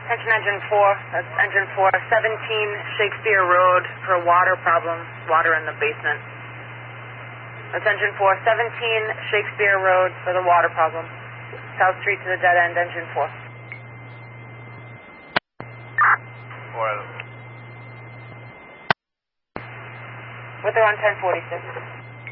Attention engine 4, that's engine 4, 17 Shakespeare Road for water problem, water in the basement. That's engine 4, 17 Shakespeare Road for the water problem. South Street to the dead end, engine 4. 4. With her on 1046.